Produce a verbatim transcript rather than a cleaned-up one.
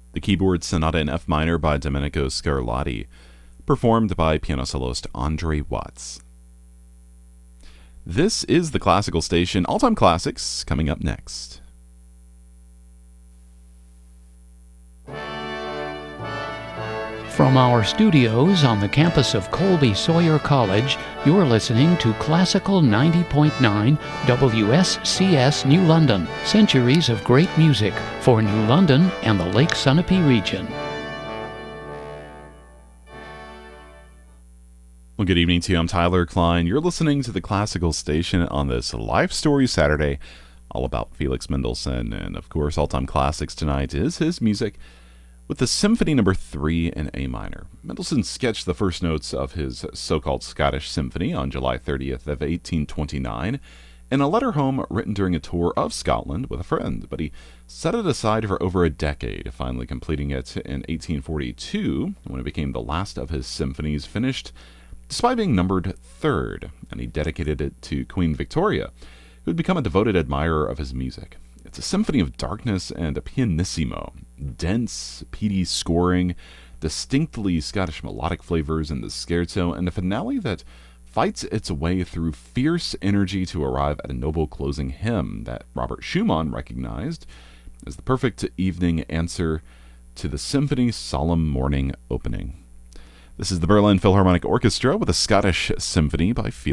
the keyboard sonata in F minor by Domenico Scarlatti, performed by piano soloist Andre Watts. This is the Classical Station. All-Time Classics coming up next. From our studios on the campus of Colby Sawyer College, you're listening to Classical ninety point nine W S C S New London, centuries of great music for New London and the Lake Sunapee region. Well, good evening to you. I'm Tyler Klein. You're listening to the Classical Station on this Life Story Saturday, all about Felix Mendelssohn. And of course, All-Time Classics tonight is his music with the Symphony Number three in A minor. Mendelssohn sketched the first notes of his so-called Scottish Symphony on July thirtieth of eighteen twenty-nine in a letter home written during a tour of Scotland with a friend, but he set it aside for over a decade, finally completing it in eighteen forty-two when it became the last of his symphonies, finished despite being numbered third, and he dedicated it to Queen Victoria, who had become a devoted admirer of his music. It's a symphony of darkness and a pianissimo, dense, peaty scoring, distinctly Scottish melodic flavors in the scherzo, and a finale that fights its way through fierce energy to arrive at a noble closing hymn that Robert Schumann recognized as the perfect evening answer to the symphony's solemn morning opening. This is the Berlin Philharmonic Orchestra with a Scottish Symphony by Felix